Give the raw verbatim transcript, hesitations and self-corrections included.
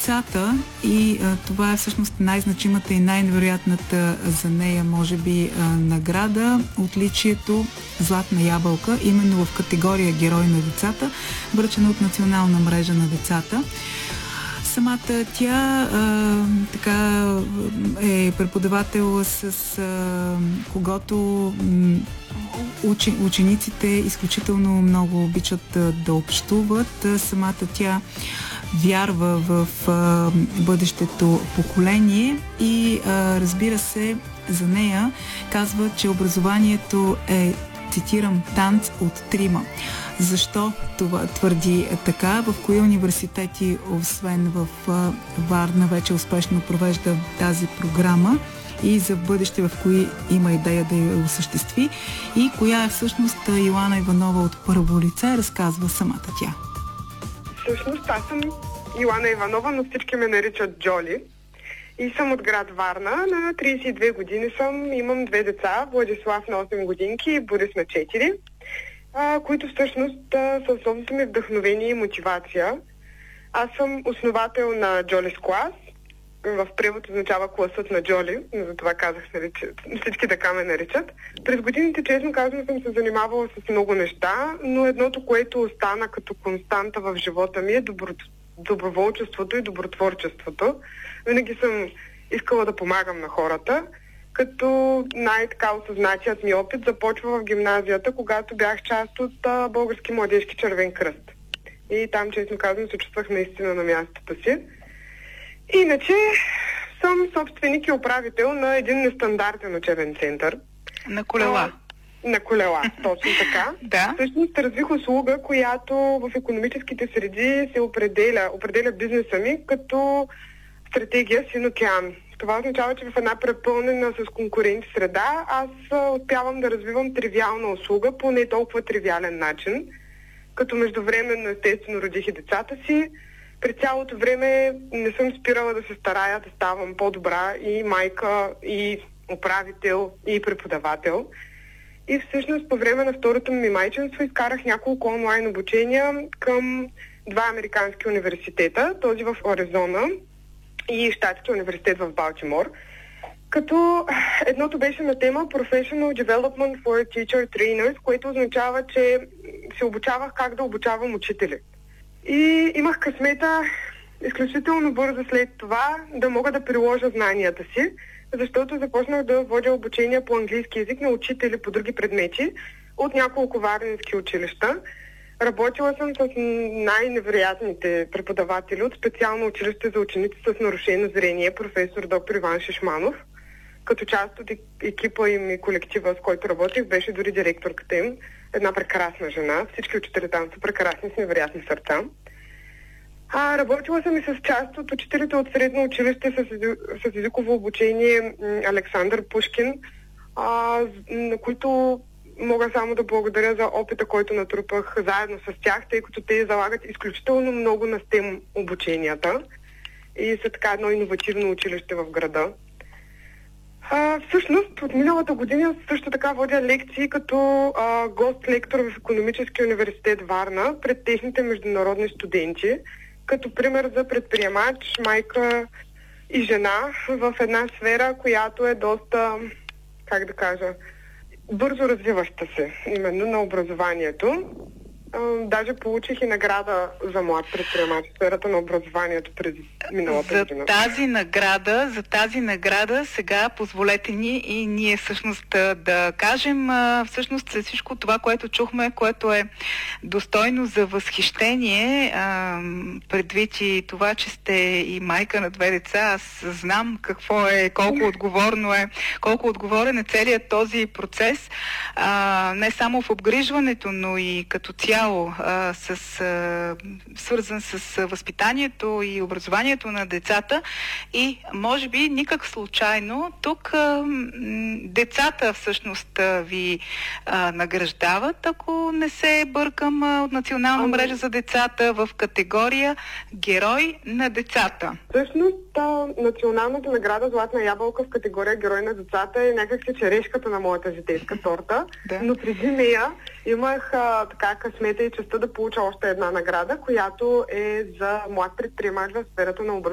децата и а, това е всъщност най-значимата и най-невероятната за нея, може би, а, награда, отличието Златна ябълка, именно в категория Герой на децата, връчена от Национална мрежа на децата. Самата тя а, така е преподавател, с а, когото м, учи, учениците изключително много обичат да, да общуват. Самата тя вярва в а, бъдещето поколение и а, разбира се, за нея казва, че образованието е, цитирам, танц от трима. Защо това твърди така? В кои университети, освен в Варна, вече успешно провежда тази програма и за бъдеще в кои има идея да я осъществи? И коя е всъщност Йоана Иванова от първо лице, разказва самата тя. Всъщност аз съм Йоана Иванова, но всички ме наричат Джоли. И съм от град Варна. На трийсет и две години съм. Имам две деца. Владислав на осем годинки и Борис на четири. А, които всъщност а, са основното ми вдъхновение и мотивация. Аз съм основател на Джолис клас. В превод означава класът на Джоли, но за това казах, нали, че всички така ме наричат. През годините, честно казвам, съм се занимавала с много неща, но едното, което остана като константа в живота ми, е добро, доброволчеството и добротворчеството. Винаги съм искала да помагам на хората, като най-така осъзнатият ми опит започва в гимназията, когато бях част от а, Български младежки червен кръст. И там, честно казвам, се чувствах наистина на мястото си. Иначе съм собственик и управител на един нестандартен учебен център. На колела. А, на колела, точно така. Да. Всъщност развих услуга, която в икономическите среди се определя, определя бизнеса ми като стратегия Син океан. Това означава, че в една препълнена с конкуренти среда аз успявам да развивам тривиална услуга по не толкова тривиален начин, като междувременно естествено родих и децата си. През цялото време не съм спирала да се старая да ставам по-добра и майка, и управител, и преподавател. И всъщност по време на второто ми майчинство изкарах няколко онлайн обучения към два американски университета, този в Аризона и Щатския университет в Балтимор. Като едното беше на тема Professional Development for Teacher Trainers, което означава, че се обучавах как да обучавам учители. И имах късмета изключително бързо след това да мога да приложа знанията си, защото започнах да водя обучение по английски език на учители по други предмети от няколко варненски училища. Работила съм с най-невероятните преподаватели от специално училище за ученици с нарушено зрение, професор доктор Иван Шишманов. Като част от екипа им и колектива, с който работих, беше дори директорката им. Една прекрасна жена. Всички учители там са прекрасни, с невероятни сърца. А, работила съм и с част от учителите от средно училище с, с езиково обучение Александър Пушкин, а, на които мога само да благодаря за опита, който натрупах заедно с тях, тъй като те залагат изключително много на STEM обученията и са така едно иновативно училище в града. А, всъщност, от миналата година също така водя лекции като а, гост-лектор в Икономическия университет Варна пред техните международни студенти, като пример за предприемач, майка и жена в една сфера, която е доста, как да кажа, бързо развиваща се, именно на образованието. Даже получих и награда за млад предприемач в сферата на образованието през миналата за година. Тази награда, за тази награда сега позволете ни и ние всъщност да кажем всъщност всичко това, което чухме, което е достойно за възхищение, предвид и това, че сте и майка на две деца. Аз знам какво е, колко отговорно е, колко отговорен е целият този процес, не само в обгрижването, но и като цяло А, с, а, свързан с възпитанието и образованието на децата и може би никак случайно тук а, децата всъщност ви а, награждават, ако не се бъркам, а, от Национална мрежа за децата в категория Герой на децата. Всъщност Националната награда Златна ябълка в категория Герой на децата е някакси черешката на моята житейска торта, да. Но преди нея имах а, така късмета и честта да получа още една награда, която е за млад предприемач в сферата на образованието.